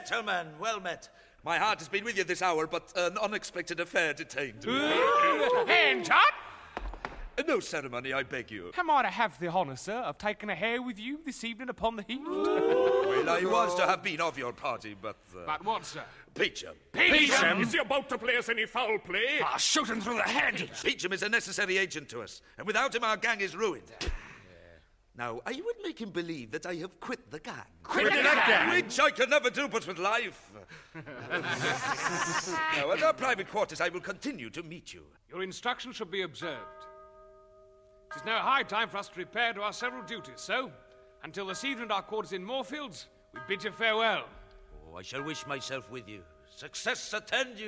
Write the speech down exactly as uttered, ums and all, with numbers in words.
Gentlemen, well met. My heart has been with you this hour, but an unexpected affair detained me. Hands up! No ceremony, I beg you. Am I to have the honour, sir, of taking a hare with you this evening upon the heath? Well, I was to have been of your party, but... Uh, But what, sir? Peachum. Peachum? Is he about to play us any foul play? Ah, shoot him through the head! Peachum is a necessary agent to us, and without him our gang is ruined. Now, I would make him believe that I have quit the gang. Quit the gang? Which I can never do but with life. Now, at our private quarters, I will continue to meet you. Your instructions should be observed. It is now high time for us to repair to our several duties, so, until this evening at our quarters in Moorfields, we bid you farewell. Oh, I shall wish myself with you. Success attend you.